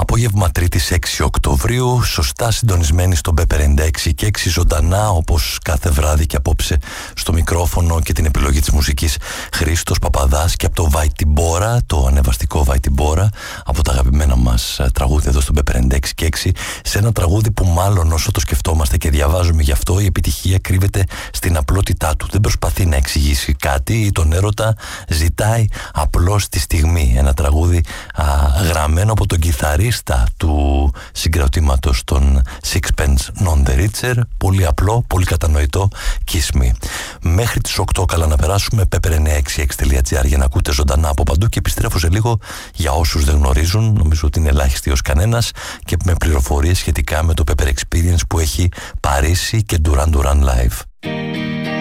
Απόγευμα 3ης 6 Οκτωβρίου, σωστά συντονισμένοι στο B96 και 6 ζωντανά, όπως κάθε βράδυ και απόψε, στο μικρόφωνο και την επιλογή της μουσικής Χρήστος Παπαδάς και από το Βαϊτιμπόρα, το ανεβαστικό Βαϊτιμπόρα, από τα αγαπημένα μας τραγούδια εδώ στο B96 και 6, σε ένα τραγούδι που μάλλον όσο το σκεφτόμαστε και διαβάζουμε γι' αυτό, η επιτυχία κρύβεται στην απλότητά του. Δεν προσπαθεί να εξηγήσει κάτι ή τον έρωτα, ζητάει απλώς τη στιγμή. Ένα τραγούδι γραμμένο από τον κιθαρίστα του συγκροτήματος των Sixpence None the Richer. Πολύ απλό, πολύ κατανοητό, Kiss Me. Μέχρι τις 8 καλά να περάσουμε, pepper966.gr για να ακούτε ζωντανά από παντού, και επιστρέφω σε λίγο για όσους δεν γνωρίζουν, νομίζω ότι είναι ελάχιστοι ως κανένας, και με πληροφορίες σχετικά με το Pepper Experience που έχει Παρίσι και Duran Duran Live.